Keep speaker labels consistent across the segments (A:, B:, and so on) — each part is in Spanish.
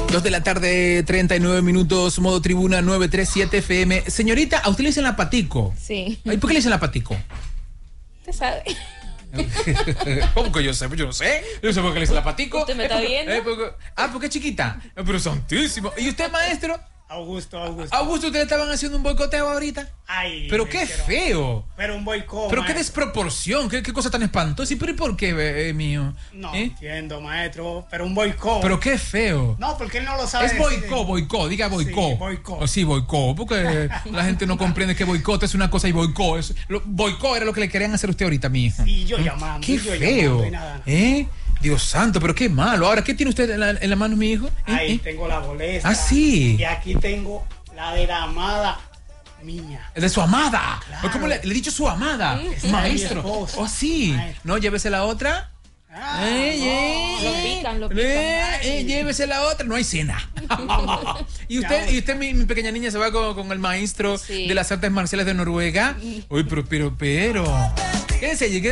A: 2 de la tarde, 39 minutos, modo tribuna 937 FM. Señorita, ¿a usted le dicen la patico?
B: Sí.
A: ¿Y por qué le dicen la patico?
B: Usted sabe.
A: ¿Cómo que yo sé? Yo no sé. Yo no sé por qué le dicen la patico.
B: ¿Usted me está viendo?
A: Porque es chiquita. Pero santísimo. ¿Y usted, maestro?
C: Augusto,
A: ¿ustedes estaban haciendo un boicoteo ahorita?
C: Ay,
A: pero qué feo.
C: Pero un boicot.
A: Pero qué desproporción, qué cosa tan espantosa. ¿Y por qué, mío?
C: No entiendo, maestro, pero un boicot.
A: Pero qué feo.
C: No, porque él no lo sabe.
A: Es boicot, diga boicot.
C: Sí, boicot.
A: Sí, boicot, porque la gente no comprende que boicot es una cosa y boicot era lo que le querían hacer a usted ahorita, mi hija.
C: Sí, yo llamando.
A: Qué feo. Dios santo, pero qué malo. Ahora, ¿qué tiene usted en la mano, mi hijo?
C: Ahí tengo la boleta.
A: Ah, sí.
C: Y aquí tengo la de la amada mía.
A: De su amada.
C: Claro.
A: ¿Cómo le he dicho su amada? Maestro. Oh, sí.
C: Maestro.
A: No, llévese la otra.
B: Lo pican.
A: Llévese la otra, no hay cena. y usted mi pequeña niña, se va con el maestro de las artes marciales de Noruega. Uy, pero. Quédense allí.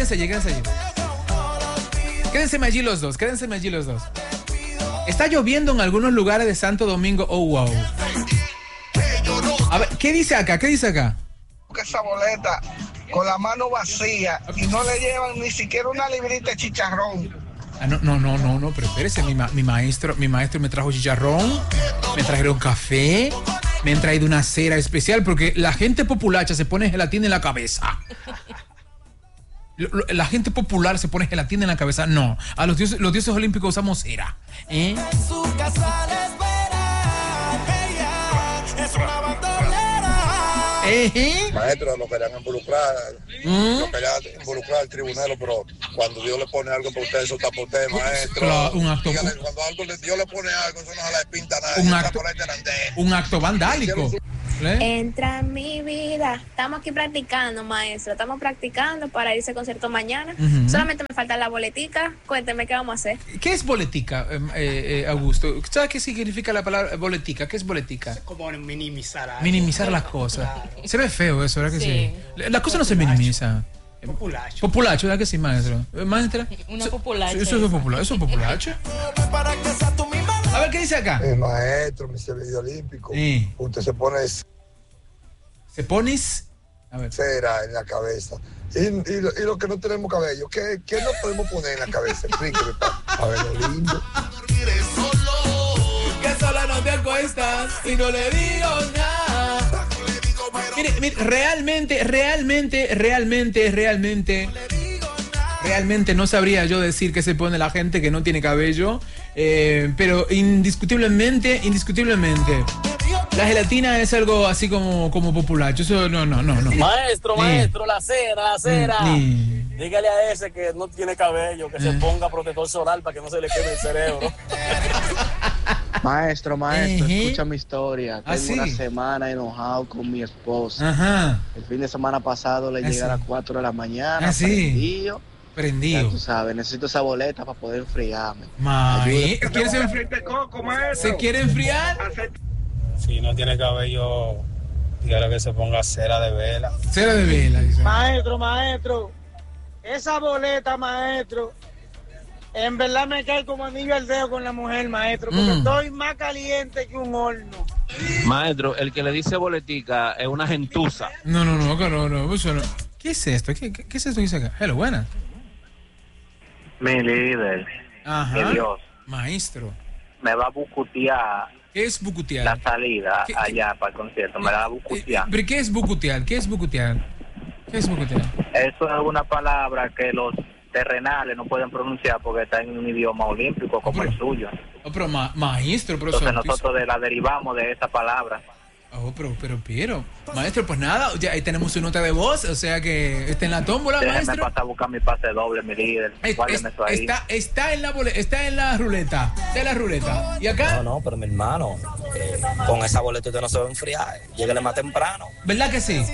A: Quédense allí los dos. Está lloviendo en algunos lugares de Santo Domingo. Oh, wow. A ver, ¿qué dice acá?
D: Esa boleta con la mano vacía y no le llevan ni siquiera una librita de chicharrón.
A: No, pero espérese, mi maestro me trajo chicharrón, me trajeron café, me han traído una cera especial porque la gente populacha se pone gelatina en la cabeza. La gente popular se pone gelatina en la cabeza. No, a los dioses olímpicos usamos cera.
E: En su casa le espera, ella es una bandolera.
D: Maestro, nos querían involucrar, al tribunal, pero cuando Dios le pone algo para usted, eso está por usted, maestro.
A: Claro, un acto.
D: Dígale, cuando Dios le pone algo, eso no se le pinta a nadie.
A: Un acto vandálico.
B: Entra en mi vida. Estamos aquí practicando, maestro. Estamos practicando para irse al concierto mañana. Solamente me falta la boletica. Cuénteme qué vamos a hacer.
A: ¿Qué es boletica, Augusto? ¿Sabes qué significa la palabra boletica? ¿Qué es boletica?
C: Es como minimizar algo.
A: Minimizar las cosas. Claro. Se ve feo eso, ¿verdad que sí? La cosa no se minimiza. Populacho, ¿verdad que sí, maestro? ¿Maestra?
B: Una populacha.
A: Eso es populacho. A ver, ¿qué dice acá?
D: Maestro, mi servicio olímpico. Usted se pone...
A: ¿Se pones? A ver.
D: Cera en la cabeza. Y lo que no tenemos cabello, ¿qué no podemos poner en la cabeza? Explíqueme, a ver lo lindo.
A: Que sola no te acuestas y no le digo nada. Mire, realmente no sabría yo decir qué se pone la gente que no tiene cabello, pero indiscutiblemente, la gelatina es algo así como populacho. Eso no.
F: Maestro, la cera. Dígale a ese que no tiene cabello, que se ponga protector solar para que no se le queme el cerebro.
G: Maestro, escucha mi historia. Tengo una semana enojado con mi esposa.
A: Ajá.
G: El fin de semana pasado le llegué a las 4 de la mañana.
A: Prendido.
G: Ya tú sabes, necesito esa boleta para poder enfriarme.
A: ¿Quieres enfriar? ¿Se quiere enfriar?
F: Si no tiene cabello, dígale que se ponga cera de vela.
A: Cera de vela, dice.
H: Maestro, esa boleta, maestro, en verdad me cae como anillo al dedo con la mujer, maestro, porque estoy más caliente que un horno.
I: Maestro, el que le dice boletica es una gentuza.
A: No, eso no. ¿Qué es esto? ¿Qué es esto que dice acá? Hello, buena.
J: Mi líder.
A: Ajá.
J: Mi Dios.
A: Maestro.
J: Me va a bucutear.
A: ¿Qué es bucutear?
J: La salida allá para el concierto. Me la va a bucutear.
A: ¿Pero qué es bucutear? Eso
J: es una palabra que los terrenales no pueden pronunciar porque está en un idioma olímpico como el suyo.
A: Pero maestro,
J: entonces nosotros la derivamos de esa palabra.
A: Pero, maestro, pues nada, ya ahí tenemos su nota de voz, o sea que está en la tómbola,
J: Déjeme
A: maestro.
J: pasar a buscar mi pase doble, mi líder. Guárdeme eso ahí.
A: Está en la ruleta. ¿Y acá?
F: No, pero mi hermano, con esa boleta usted no se va a enfriar. Lléguele más temprano.
A: ¿Verdad que sí?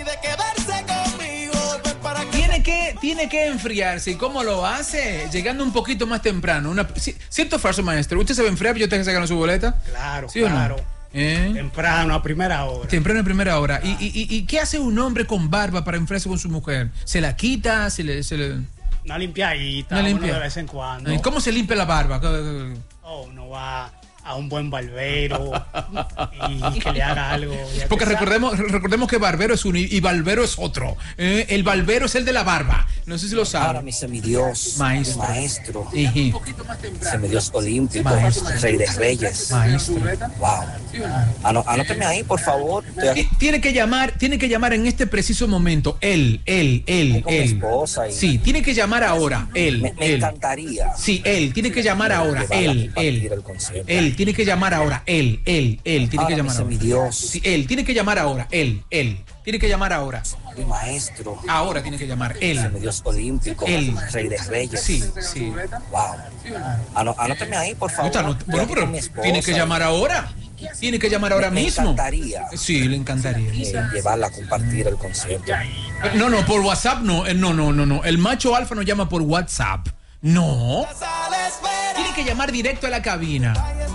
A: Tiene que enfriarse. ¿Y cómo lo hace? Llegando un poquito más temprano. ¿Cierto o falso, maestro? ¿Usted se va a enfriar y usted se gana su boleta?
C: Claro,
A: ¿Sí
C: claro.
A: O no?
C: Temprano, a primera hora.
A: ¿Y qué hace un hombre con barba para enfriarse con su mujer? ¿Se la quita? ¿Se le...
C: Una limpiadita, de vez en cuando.
A: ¿Cómo se limpia la barba?
C: No va a un buen barbero y que le haga algo.
A: Porque recordemos que barbero es uno y barbero es otro. El barbero es el de la barba. No sé si lo saben.
K: Ahora mi semidios, maestro,
A: Semidios
K: olímpico, rey de reyes.
A: Maestro.
K: Wow. Anóteme ahí, por favor.
A: Tiene que llamar en este preciso momento. Él.
K: Con mi esposa
A: Sí, tiene que llamar ahora. Él.
K: Me encantaría.
A: Sí, él. Tiene que llamar ahora. Él. Tiene que llamar ahora. Él. Tiene que llamar ahora. Sí, él. Tiene que llamar ahora. Él. Tiene que llamar ahora.
K: Mi maestro.
A: Ahora tiene que llamar. Él.
K: Semidios olímpico. Rey de reyes.
A: Sí.
K: Wow. Anóteme ahí, por favor.
A: Bueno, pero tiene que llamar ahora. Tiene que llamar ahora mismo.
K: Me encantaría.
A: Sí, le encantaría.
K: Llevarla a compartir el concierto.
A: No, por WhatsApp no. No. El macho alfa no llama por WhatsApp. No. Tiene que llamar directo a la cabina.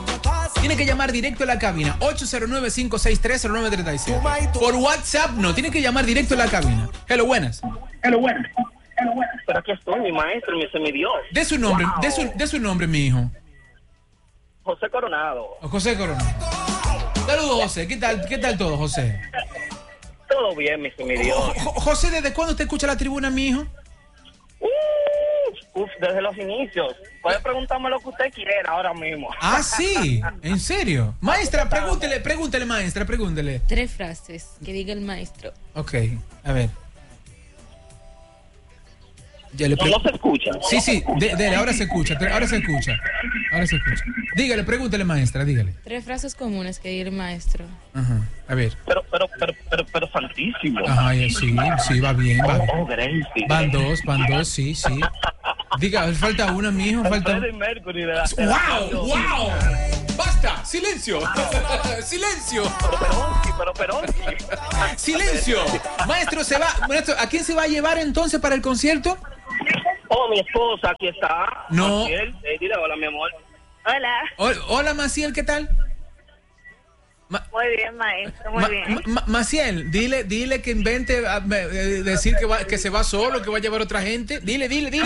A: 809-563-0937. Por WhatsApp no. Tiene que llamar directo a la cabina. Hello, buenas.
J: Pero aquí estoy, mi maestro, mi semidios.
A: De su nombre, de su nombre, mi hijo.
J: José Coronado.
A: José Coronado. Saludos, José. ¿Qué tal todo, José?
J: Todo bien, mi semidios.
A: José, ¿desde cuándo usted escucha la tribuna, mi hijo?
J: Desde los inicios. Puede preguntarme lo que usted quiera ahora mismo.
A: Ah, sí. ¿En serio? Maestra, pregúntele, maestra, pregúntele.
L: 3 frases que diga el maestro.
A: Ok, a ver.
J: No se escucha.
A: Sí, ahora se escucha. Dígale, pregúntele, maestra, dígale.
L: 3 frases comunes que diga el maestro.
A: Ajá, a ver.
J: Pero santísimo.
A: Ajá, sí, va bien.
J: Gracie.
A: Van dos, sí. Diga, falta una, mi hijo, falta. ¡Wow! ¡Basta! ¡Silencio! ¡Silencio!
J: Pero.
A: ¡Silencio! Maestro, ¿a quién se va a llevar entonces para el concierto?
J: Mi esposa, aquí está.
A: No.
J: Maciel, dile hola, mi amor.
B: Hola.
A: Hola, Maciel, ¿qué tal?
B: Muy bien, maestro, muy bien.
A: Maciel, dile que invente decir que se va solo, que va a llevar otra gente. Dile.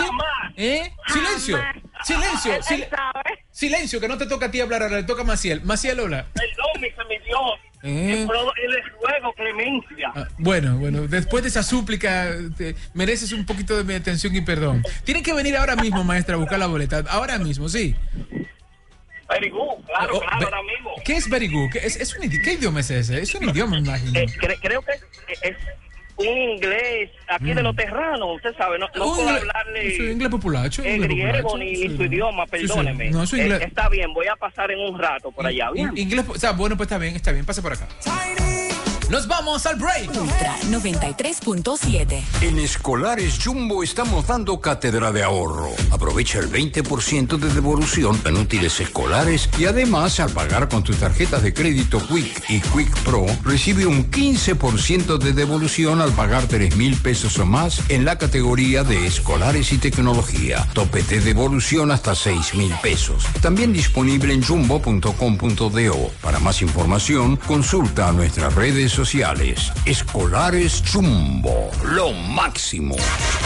A: Silencio, que no te toca a ti hablar ahora, le toca a Maciel. Maciel, hola.
J: Perdón, mi semidios. Les ruego clemencia.
A: Bueno, después de esa súplica mereces un poquito de mi atención y perdón. Tiene que venir ahora mismo, maestra, a buscar la boleta. Ahora mismo, sí.
J: Very good, claro, ahora mismo.
A: ¿Qué es very good? ¿Qué idioma es ese? Es un idioma, me imagino.
J: Creo que es un inglés aquí de los terranos, usted sabe, no puedo hablarle.
A: Es un inglés populacho.
J: Griego ni su idioma, perdóneme.
A: No, su inglés.
J: Está bien, voy a pasar en un rato por allá, ¿bien?
A: Inglés, o sea, bueno, pues está bien, pase por acá. Nos vamos al break.
M: Ultra 93.7.
N: En Escolares Jumbo estamos dando cátedra de ahorro. Aprovecha el 20% de devolución en útiles escolares y además al pagar con tus tarjetas de crédito Quick y Quick Pro recibe un 15% de devolución al pagar 3,000 pesos o más en la categoría de escolares y tecnología. Tope de devolución hasta 6,000 pesos. También disponible en jumbo.com.do. Para más información, consulta nuestras redes sociales. Escolares Jumbo, lo máximo.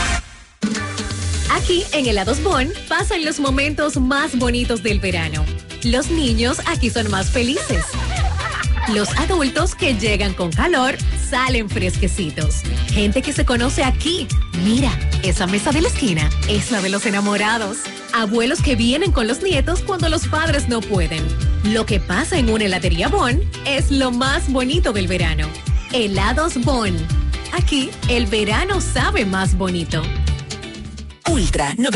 M: Aquí en Helados Bon pasan los momentos más bonitos del verano. Los niños aquí son más felices. Los adultos que llegan con calor salen fresquecitos. Gente que se conoce aquí. Mira, esa mesa de la esquina es la de los enamorados. Abuelos que vienen con los nietos cuando los padres no pueden. Lo que pasa en una heladería Bon es lo más bonito del verano. Helados Bon. Aquí el verano sabe más bonito.
O: Ultra 90.